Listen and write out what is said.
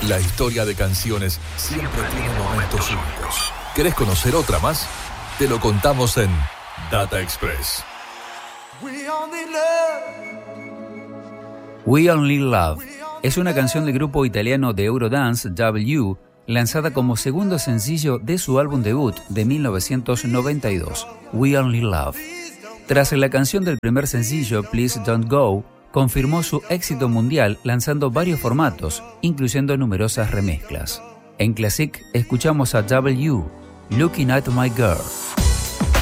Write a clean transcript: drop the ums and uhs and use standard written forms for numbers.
La historia de canciones siempre tiene momentos únicos. ¿Querés conocer otra más? Te lo contamos en Data Express. We Only Love es una canción del grupo italiano de Eurodance W, lanzada como segundo sencillo de su álbum debut de 1992, We Only Love. Tras la canción del primer sencillo, Please Don't Go, confirmó su éxito mundial lanzando varios formatos, incluyendo numerosas remezclas. En Classic escuchamos a W, Looking at My Girl.